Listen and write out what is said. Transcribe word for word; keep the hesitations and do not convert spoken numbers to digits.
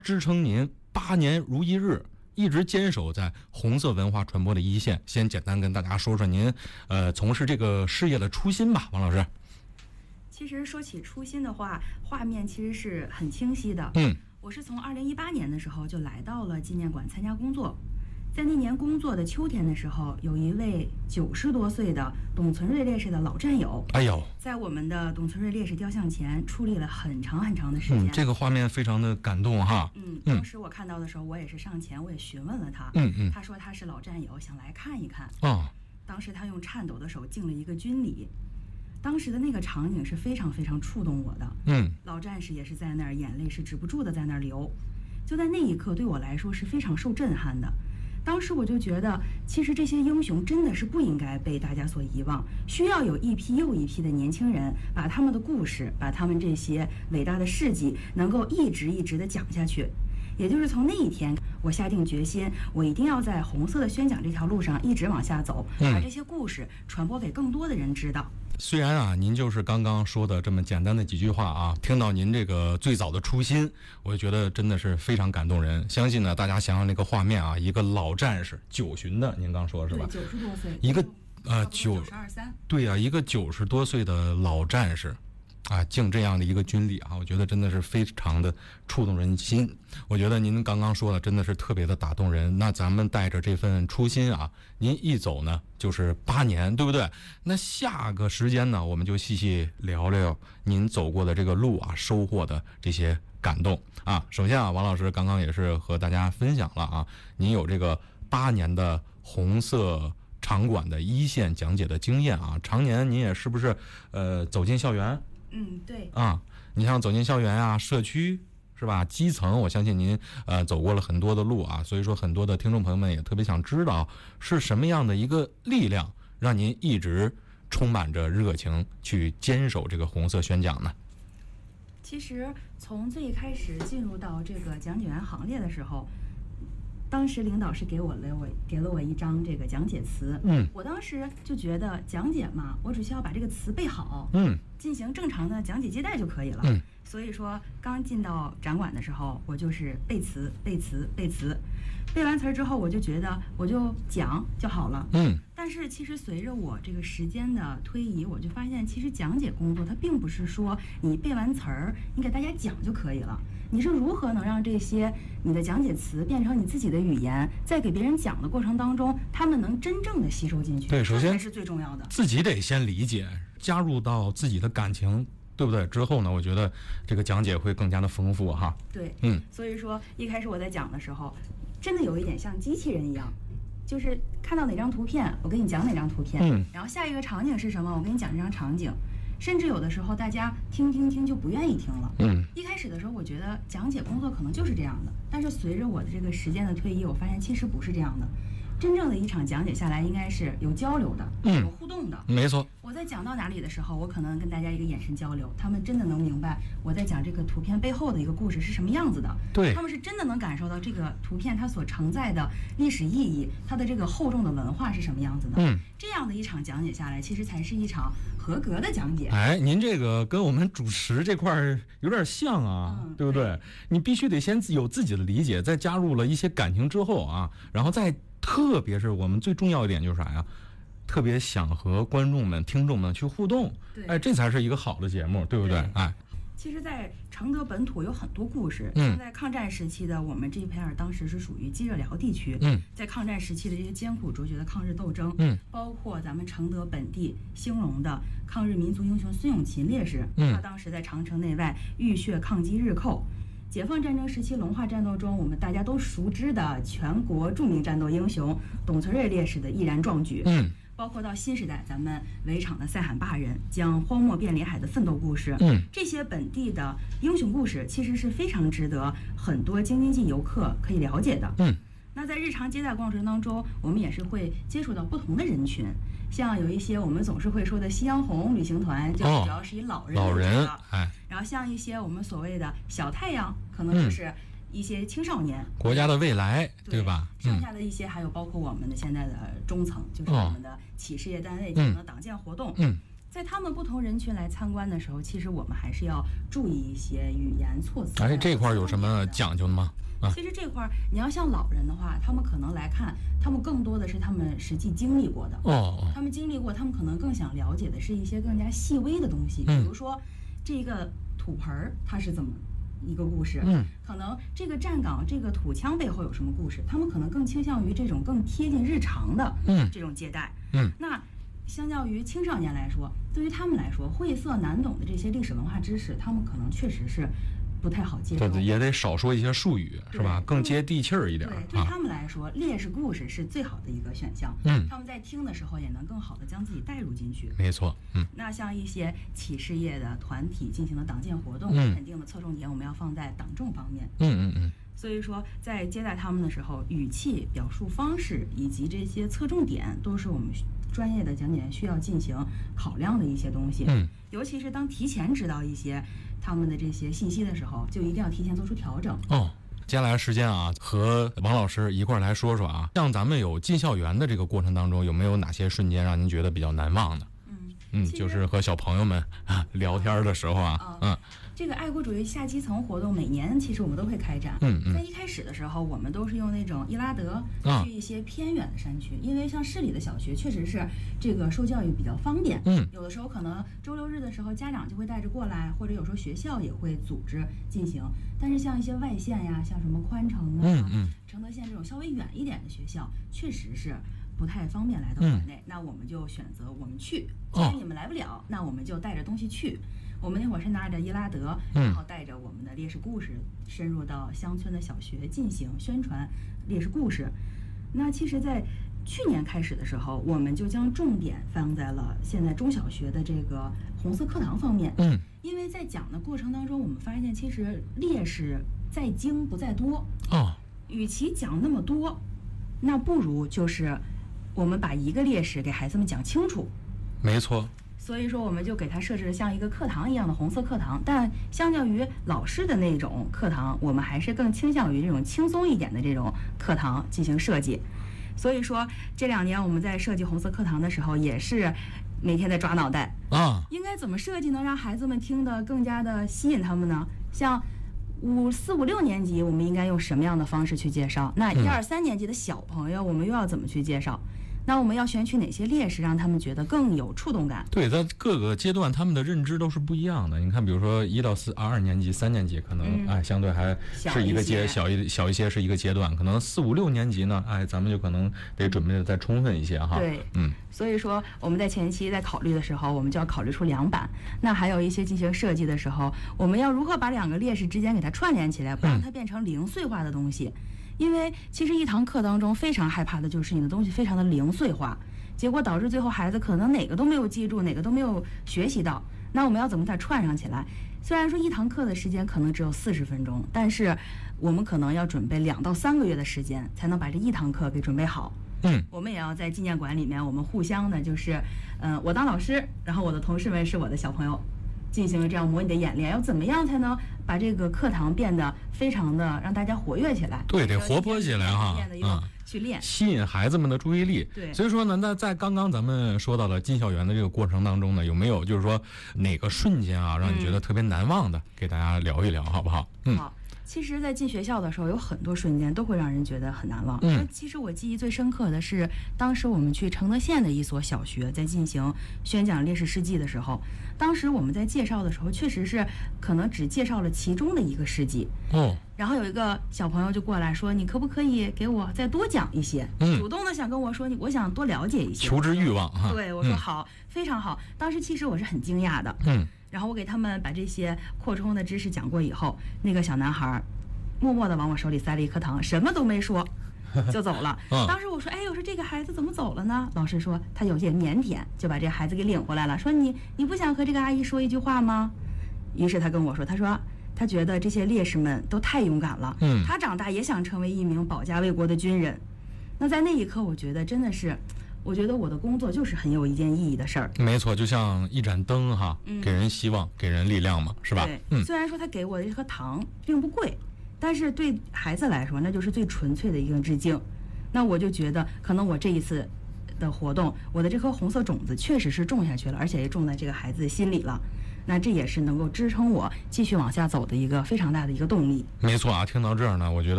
支撑您八年如一日，一直坚守在红色文化传播的一线。先简单跟大家说说您呃从事这个事业的初心吧，王老师。 其实说起初心的话，画面其实是很清晰的。 嗯， 我是从二零一八年的时候就来到了纪念馆参加工作。在那年工作的秋天的时候，有一位九十多岁的董存瑞烈士的老战友， 哎呦， 在我们的董存瑞烈士雕像前矗立了很长很长的时间。 嗯，这个画面非常的感动哈。 嗯，当时我看到的时候，我也是上前，我也询问了他。 嗯嗯， 他说他是老战友，想来看一看。 哦， 当时他用颤抖的手敬了一个军礼。当时的那个场景是非常非常触动我的。 嗯， 老战士也是在那儿，眼泪是止不住的在那儿流。就在那一刻，对我来说是非常受震撼的。当时我就觉得，其实这些英雄真的是不应该被大家所遗忘，需要有一批又一批的年轻人把他们的故事，把他们这些伟大的事迹能够一直一直的讲下去。也就是从那一天，我下定决心，我一定要在红色的宣讲这条路上一直往下走，把这些故事传播给更多的人知道。 虽然啊，您就是刚刚说的这么简单的几句话啊，听到您这个最早的初心，我就觉得真的是非常感动人。相信呢，大家想想那个画面啊，一个老战士，九旬的，您刚说是吧？ 对，九十多岁， 一个呃九十二三， 对啊，一个九十多岁的老战士。啊，敬这样的一个军礼啊，我觉得真的是非常的触动人心。我觉得您刚刚说的真的是特别的打动人。那咱们带着这份初心啊，您一走呢就是八年，对不对？那下个时间呢，我们就细细聊聊您走过的这个路啊，收获的这些感动啊。首先啊，王老师刚刚也是和大家分享了啊，您有这个八年的红色场馆的一线讲解的经验啊，常年您也是不是呃走进校园？ 嗯，对啊，你像走进校园啊，社区是吧？基层，我相信您呃走过了很多的路啊，所以说很多的听众朋友们也特别想知道是什么样的一个力量让您一直充满着热情去坚守这个红色宣讲呢？ 其实从最开始进入到这个讲解员行列的时候，当时领导是给我了我给了我一张这个讲解词， 嗯， 我当时就觉得讲解嘛，我只需要把这个词背好， 嗯， 进行正常的讲解接待就可以了， 嗯， 所以说刚进到展馆的时候，我就是背词背词背词，背完词儿之后，我就觉得我就讲就好了， 嗯。 但是其实随着我这个时间的推移，我就发现，其实讲解工作它并不是说你背完词儿，你给大家讲就可以了。你是如何能让这些你的讲解词变成你自己的语言，在给别人讲的过程当中，他们能真正的吸收进去？ 对，首先这是最重要的， 自己得先理解，加入到自己的感情，对不对？之后呢，我觉得这个讲解会更加的丰富哈。 对， 嗯， 所以说一开始我在讲的时候，真的有一点像机器人一样。就是看到哪张图片，我跟你讲哪张图片， 嗯， 然后下一个场景是什么，我跟你讲这张场景，甚至有的时候大家听听听就不愿意听了， 嗯， 一开始的时候我觉得讲解工作可能就是这样的，但是随着我的这个时间的推移，我发现其实不是这样的，真正的一场讲解下来应该是有交流的， 嗯， 有互动的， 没错。 我在讲到哪里的时候，我可能跟大家一个眼神交流，他们真的能明白我在讲这个图片背后的一个故事是什么样子的。 对， 他们是真的能感受到这个图片它所承载的历史意义，它的这个厚重的文化是什么样子的。 嗯， 这样的一场讲解下来，其实才是一场合格的讲解。 哎，您这个跟我们主持这块儿有点像啊， 嗯、 对不对？对，你必须得先有自己的理解，再加入了一些感情之后啊，然后再特别是我们最重要一点就是啥呀？特别想和观众们、听众们去互动，哎，这才是一个好的节目，对不对？对，哎， 其实，在承德本土有很多故事。 嗯， 在抗战时期的我们这一片儿，当时是属于鸡热寮地区。 嗯， 在抗战时期的这些艰苦卓绝的抗日斗争， 嗯， 包括咱们承德本地兴隆的抗日民族英雄孙永琴烈士， 嗯， 他当时在长城内外浴血抗击日寇。解放战争时期龙华战斗中，我们大家都熟知的全国著名战斗英雄董存瑞烈士的毅然壮举。 嗯。 包括到新时代，咱们围场的塞罕坝人将荒漠变里海的奋斗故事， 嗯， 这些本地的英雄故事，其实是非常值得很多京津冀游客可以了解的。 嗯， 那在日常接待过程当中，我们也是会接触到不同的人群，像有一些我们总是会说的夕阳红旅行团，就主要是以老人老人， 哎，然后像一些我们所谓的小太阳，可能就是、嗯一些青少年， 国家的未来， 对, 对吧？ 剩下的一些还有包括我们的现在的中层，嗯、就是我们的企事业单位进行的党建活动。 嗯， 在他们不同人群来参观的时候，其实我们还是要注意一些语言措辞。 哎，这块有什么讲究的吗？啊， 其实这块你要像老人的话，他们可能来看，他们更多的是他们实际经历过的。 哦， 他们经历过，他们可能更想了解的是一些更加细微的东西，比如说这个土盆儿它是怎么一个故事， 嗯， 可能这个站岗这个土枪背后有什么故事，他们可能更倾向于这种更贴近日常的这种接待。 嗯， 那相较于青少年来说，对于他们来说，晦涩难懂的这些历史文化知识，他们可能确实是不太好接受。 对，也得少说一些术语，是吧？更接地气儿一点。 对，对他们来说，烈士故事是最好的一个选项。 嗯， 他们在听的时候也能更好的将自己带入进去。 没错。嗯， 那像一些企事业的团体进行的党建活动， 嗯， 肯定的侧重点我们要放在党政方面。 嗯嗯嗯。 所以说，在接待他们的时候，语气、表述方式以及这些侧重点，都是我们专业的讲解员需要进行考量的一些东西。 嗯， 尤其是当提前知道一些他们的这些信息的时候，就一定要提前做出调整。 哦，接下来时间啊，和王老师一块儿来说说啊，像咱们有进校园的这个过程当中，有没有哪些瞬间让您觉得比较难忘的？ 嗯嗯，就是和小朋友们啊聊天的时候啊， 哦、 嗯。 这个爱国主义下基层活动每年其实我们都会开展。 嗯嗯， 在一开始的时候，我们都是用那种伊拉德去一些偏远的山区，因为像市里的小学确实是这个受教育比较方便。 嗯， 有的时候可能周六日的时候家长就会带着过来，或者有时候学校也会组织进行。但是像一些外县呀，像什么宽城啊、 嗯嗯、 承德县这种稍微远一点的学校，确实是不太方便来到国内。嗯、那我们就选择我们去，既然你们来不了，哦、那我们就带着东西去。我们那会儿是拿着伊拉德，然后带着我们的烈士故事，深入到乡村的小学进行宣传烈士故事。那其实，在去年开始的时候，我们就将重点放在了现在中小学的这个红色课堂方面。 嗯， 因为在讲的过程当中，我们发现其实烈士在精不在多。 哦， 与其讲那么多，那不如就是我们把一个烈士给孩子们讲清楚。 没错。 所以说，我们就给它设置像一个课堂一样的红色课堂，但相较于老师的那种课堂，我们还是更倾向于这种轻松一点的这种课堂进行设计。所以说，这两年我们在设计红色课堂的时候，也是每天在抓脑袋啊， 应该怎么设计能让孩子们听得更加的吸引他们呢？像五四五六年级，我们应该用什么样的方式去介绍？那一二三年级的小朋友，我们又要怎么去介绍？那我们要选取哪些烈士，让他们觉得更有触动感？ 对，在各个阶段，他们的认知都是不一样的。你看，比如说一到四、二年级、三年级，可能、嗯、哎相对还是一个阶小一小一些是一个阶段。可能四五六年级呢，哎，咱们就可能得准备的再充分一些哈。 对， 嗯。 所以说我们在前期在考虑的时候，我们就要考虑出两版。那还有一些进行设计的时候，我们要如何把两个烈士之间给它串联起来，不让它变成零碎化的东西。嗯，因为其实一堂课当中非常害怕的就是你的东西非常的零碎化，结果导致最后孩子可能哪个都没有记住，哪个都没有学习到。那我们要怎么再串上起来？虽然说一堂课的时间可能只有四十分钟，但是我们可能要准备两到三个月的时间才能把这一堂课给准备好。 嗯， 我们也要在纪念馆里面，我们互相的就是，嗯、呃，我当老师，然后我的同事们是我的小朋友。进行这样模拟的演练，要怎么样才能把这个课堂变得非常的让大家活跃起来？ 对，得活泼起来哈， 嗯，去练， 吸引孩子们的注意力。 对， 所以说呢，那在刚刚咱们说到了进校园的这个过程当中呢，有没有就是说哪个瞬间啊，让你觉得特别难忘的，嗯、给大家聊一聊，好不好？ 嗯，好。其实，在进学校的时候，有很多瞬间都会让人觉得很难忘。 嗯， 其实我记忆最深刻的是，当时我们去承德县的一所小学，在进行宣讲烈士事迹的时候，当时我们在介绍的时候，确实是可能只介绍了其中的一个事迹。 哦。 然后有一个小朋友就过来说：“你可不可以给我再多讲一些？” 嗯， 主动的想跟我说：“你我想多了解一些。” 求知欲望哈。 对，我说好，嗯、非常好。当时其实我是很惊讶的。 嗯。 然后我给他们把这些扩充的知识讲过以后，那个小男孩默默地往我手里塞了一颗糖，什么都没说，就走了。 嗯、 当时我说：“哎，我说这个孩子怎么走了呢？”老师说他有些腼腆，就把这个孩子给领回来了，说：“你你不想和这个阿姨说一句话吗？”于是他跟我说：“他说他觉得这些烈士们都太勇敢了， 嗯， 他长大也想成为一名保家卫国的军人。”那在那一刻，我觉得真的是。我觉得我的工作就是很有一件意义的事儿。 没错，就像一盏灯哈， 嗯、 给人希望，给人力量嘛，是吧？ 对， 嗯。 虽然说他给我的这颗糖并不贵，但是对孩子来说，那就是最纯粹的一个致敬。那我就觉得，可能我这一次的活动，我的这颗红色种子确实是种下去了，而且也种在这个孩子心里了。那这也是能够支撑我继续往下走的一个非常大的一个动力。 没错啊，听到这儿呢，我觉得。